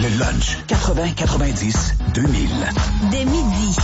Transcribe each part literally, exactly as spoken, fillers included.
Le lunch quatre-vingts quatre-vingt-dix deux mille. Dès midi.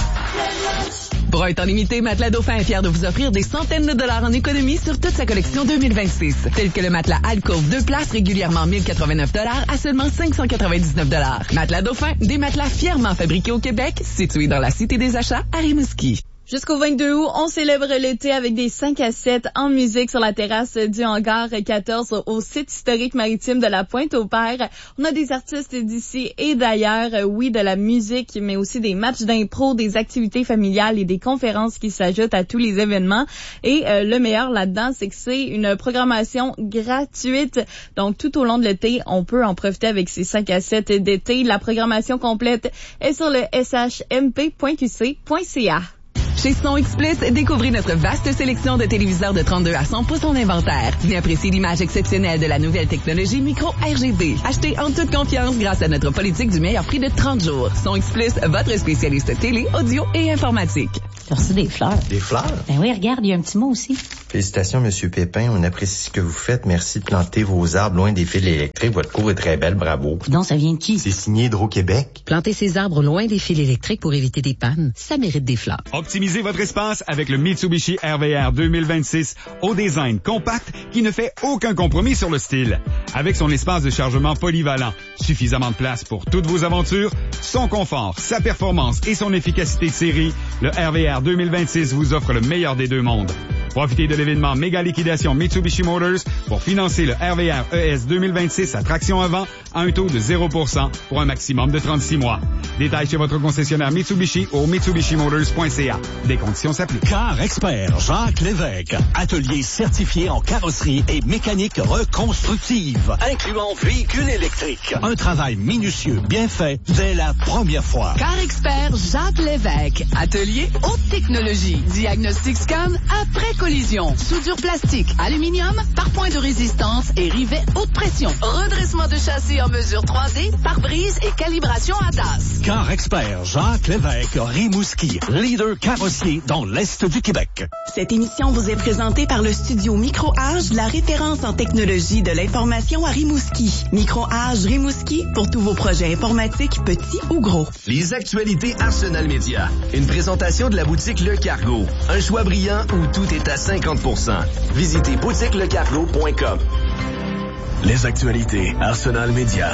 Pour un temps limité, Matelas Dauphin est fier de vous offrir des centaines de dollars en économie sur toute sa collection deux mille vingt-six. Tel que le matelas Alcove deux places régulièrement mille quatre-vingt-neuf dollars à seulement cinq cent quatre-vingt-dix-neuf dollars. Matelas Dauphin, des matelas fièrement fabriqués au Québec, situés dans la Cité des Achats à Rimouski. Jusqu'au vingt-deux août, on célèbre l'été avec des cinq à sept en musique sur la terrasse du hangar quatorze au site historique maritime de la Pointe-au-Père. On a des artistes d'ici et d'ailleurs, oui, de la musique, mais aussi des matchs d'impro, des activités familiales et des conférences qui s'ajoutent à tous les événements. Et euh, le meilleur là-dedans, c'est que c'est une programmation gratuite. Donc, tout au long de l'été, on peut en profiter avec ces cinq à sept d'été. La programmation complète est sur le s h m p point q c point c a. Chez Son Explicit, découvrez notre vaste sélection de téléviseurs de trente-deux à cent pouces en inventaire. Venez apprécier l'image exceptionnelle de la nouvelle technologie micro R G B. Achetez en toute confiance grâce à notre politique du meilleur prix de trente jours. Son Explicit, votre spécialiste télé, audio et informatique. J'ai reçu des fleurs. Des fleurs? Ben oui, regarde, il y a un petit mot aussi. Félicitations, Monsieur Pépin. On apprécie ce que vous faites. Merci de planter vos arbres loin des fils électriques. Votre cour est très belle. Bravo. Donc, ça vient de qui? C'est signé Hydro-Québec. Planter ses arbres loin des fils électriques pour éviter des pannes, ça mérite des fleurs. Optimisez votre espace avec le Mitsubishi R V R deux mille vingt-six au design compact qui ne fait aucun compromis sur le style. Avec son espace de chargement polyvalent, suffisamment de place pour toutes vos aventures, son confort, sa performance et son efficacité de série, le R V R deux mille vingt-six vous offre le meilleur des deux mondes. Profitez de l'événement méga liquidation Mitsubishi Motors pour financer le R V R E S deux mille vingt-six à traction avant à un taux de zéro pour cent pour un maximum de trente-six mois. Détails chez votre concessionnaire Mitsubishi au mitsubishi motors point c a. Des conditions s'appliquent. Car Expert Jacques Lévesque, atelier certifié en carrosserie et mécanique reconstructive, incluant véhicules électriques. Un travail minutieux, bien fait, dès la première fois. Car Expert Jacques Lévesque, atelier haute technologie, diagnostic scan après collision, soudure plastique, aluminium, par point de résistance et rivet haute pression, redressement de châssis en mesure trois D, pare-brise et calibration A D A S. Car Expert Jacques Lévesque, Rimouski, leader carrossier dans l'Est du Québec. Cette émission vous est présentée par le studio Micro-Age, la référence en technologie de l'information à Rimouski. Micro-Age Rimouski, pour tous vos projets informatiques, petits ou gros. Les actualités Arsenal Média. Une présentation de la boutique Le Cargo. Un choix brillant où tout est à cinquante pour cent. Visitez boutique le cargo point com. Les actualités Arsenal Média.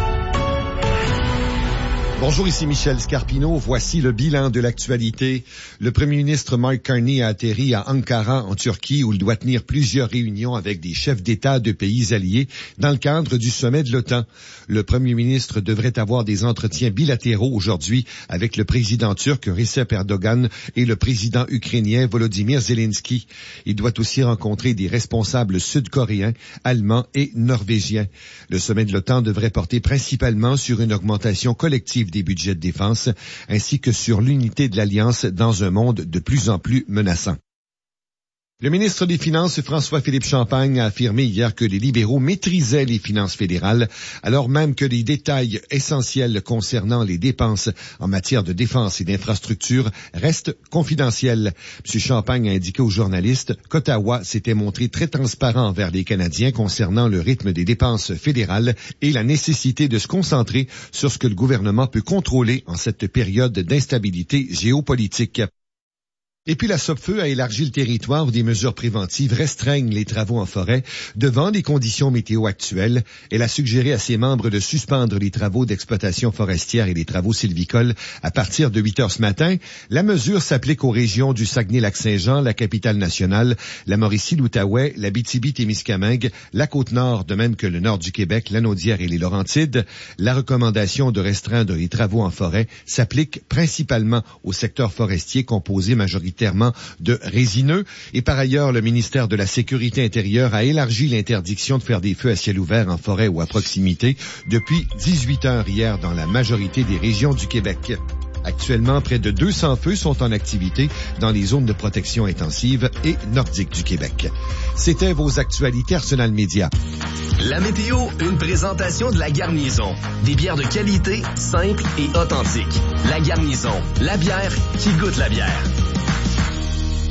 Bonjour, ici Michel Scarpino. Voici le bilan de l'actualité. Le premier ministre Mark Carney a atterri à Ankara, en Turquie, où il doit tenir plusieurs réunions avec des chefs d'État de pays alliés dans le cadre du sommet de l'OTAN. Le premier ministre devrait avoir des entretiens bilatéraux aujourd'hui avec le président turc Recep Erdogan et le président ukrainien Volodymyr Zelensky. Il doit aussi rencontrer des responsables sud-coréens, allemands et norvégiens. Le sommet de l'OTAN devrait porter principalement sur une augmentation collective des budgets de défense, ainsi que sur l'unité de l'Alliance dans un monde de plus en plus menaçant. Le ministre des Finances, François-Philippe Champagne, a affirmé hier que les libéraux maîtrisaient les finances fédérales, alors même que les détails essentiels concernant les dépenses en matière de défense et d'infrastructure restent confidentiels. M. Champagne a indiqué aux journalistes qu'Ottawa s'était montré très transparent envers les Canadiens concernant le rythme des dépenses fédérales et la nécessité de se concentrer sur ce que le gouvernement peut contrôler en cette période d'instabilité géopolitique. Et puis la Sopfeu a élargi le territoire où des mesures préventives restreignent les travaux en forêt devant les conditions météo actuelles. Elle a suggéré à ses membres de suspendre les travaux d'exploitation forestière et les travaux sylvicoles à partir de huit heures ce matin. La mesure s'applique aux régions du Saguenay-Lac-Saint-Jean, la capitale nationale, la Mauricie-l'Outaouais, la Abitibi-Témiscamingue, la Côte-Nord, de même que le nord du Québec, la Naudière et les Laurentides. La recommandation de restreindre les travaux en forêt s'applique principalement au secteur forestier composé majoritairement de résineux. Et par ailleurs, le ministère de la Sécurité intérieure a élargi l'interdiction de faire des feux à ciel ouvert en forêt ou à proximité depuis dix-huit heures hier dans la majorité des régions du Québec. Actuellement, près de deux cents feux sont en activité dans les zones de protection intensive et nordique du Québec. C'était vos actualités Arsenal Média. La météo, une présentation de La Garnison. Des bières de qualité, simples et authentiques. La Garnison, la bière qui goûte la bière.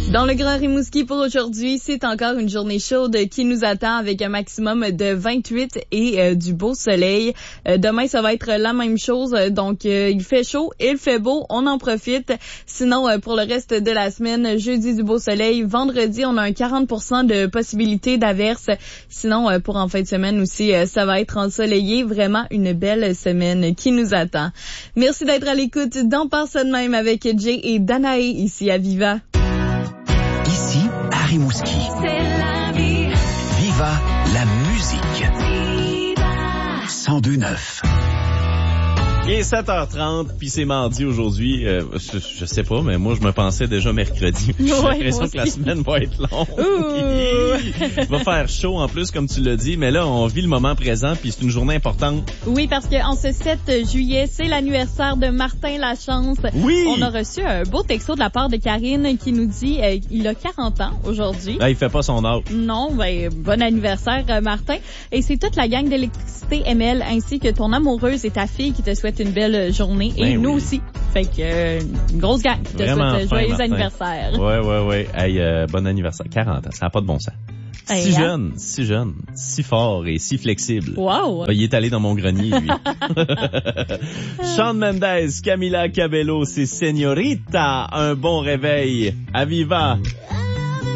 Dans le Grand Rimouski pour aujourd'hui, c'est encore une journée chaude qui nous attend avec un maximum de vingt-huit et euh, du beau soleil. Euh, demain, ça va être la même chose. Donc, euh, il fait chaud, il fait beau, on en profite. Sinon, euh, pour le reste de la semaine, jeudi du beau soleil. Vendredi, on a un quarante pour cent de possibilité d'averse. Sinon, euh, pour en fin de semaine aussi, euh, ça va être ensoleillé. Vraiment une belle semaine qui nous attend. Merci d'être à l'écoute d'En Pense de même avec Jay et Danae ici à Viva. Ici, à Rimouski. C'est la vie. Viva la musique. Viva. cent deux neuf. Il est sept heures trente, puis c'est mardi aujourd'hui. Euh, je, je sais pas, mais moi, je me pensais déjà mercredi. J'ai Ouais, l'impression que la semaine va être longue. Il va faire chaud en plus, comme tu l'as dit. Mais là, on vit le moment présent, puis c'est une journée importante. Oui, parce que en ce sept juillet, c'est l'anniversaire de Martin Lachance. Oui! On a reçu un beau texto de la part de Karine qui nous dit euh, il a quarante ans aujourd'hui. Là, il fait pas son âge. Non, ben, bon anniversaire, euh, Martin. Et c'est toute la gang d'électricité M L ainsi que ton amoureuse et ta fille qui te souhaitent une belle journée. Et ben nous oui. aussi. Fait que, euh, une grosse gang qui te Vraiment souhaite fin, joyeux Martin. anniversaire. Ouais, ouais, ouais. Hey, euh, bon anniversaire. quarante ans, ça n'a pas de bon sens. Si Hey, hein? jeune, si jeune, si fort et si flexible. Wow! Ah, il est allé dans mon grenier, lui. Shawn Mendes, Camila Cabello, c'est Señorita. Un bon réveil. À Viva!